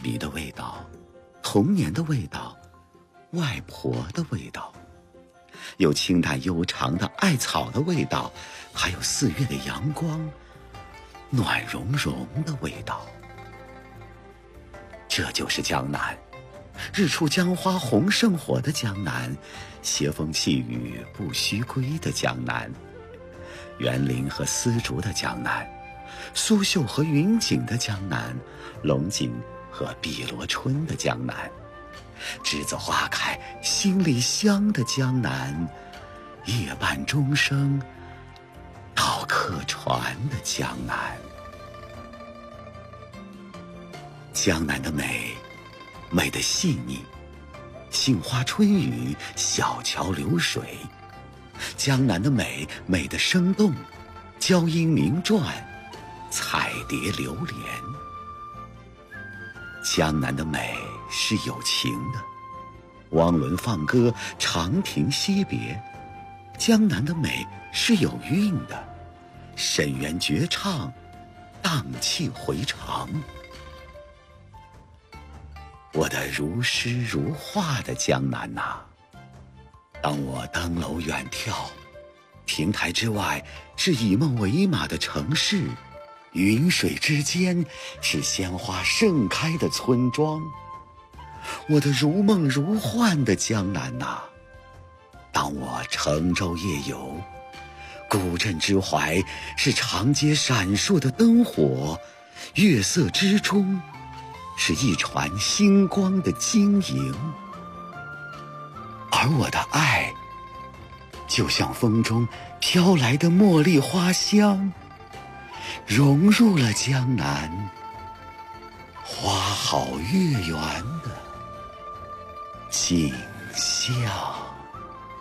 米的味道，童年的味道，外婆的味道，有清淡悠长的艾草的味道，还有4月的阳光，暖融融的味道。这就是江南，日出江花红胜火的江南，斜风细雨不须归的江南，园林和丝竹的江南，苏绣和云锦的江南，龙井和碧螺春的江南，栀子花开心里香的江南，夜半钟声到客船的江南。江南的美，美的细腻，杏花春雨，小桥流水；江南的美，美的生动，娇莺鸣啭，彩蝶流连。江南的美是有情的，汪伦放歌，长亭惜别；江南的美是有韵的，沈园绝唱，荡气回肠。我的如诗如画的江南呐，当我登楼远眺，亭台之外是以梦为马的城市，云水之间是鲜花盛开的村庄。我的如梦如幻的江南呐，当我乘舟夜游，古镇之怀是长街闪烁的灯火，月色之中是一船星光的晶莹。而我的爱，就像风中飘来的茉莉花香，融入了江南花好月圆的景象。